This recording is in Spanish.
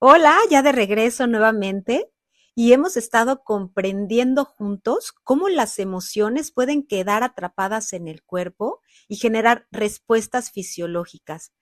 Hola, ya de regreso nuevamente y hemos estado comprendiendo juntos cómo las emociones pueden quedar atrapadas en el cuerpo y generar respuestas fisiológicas.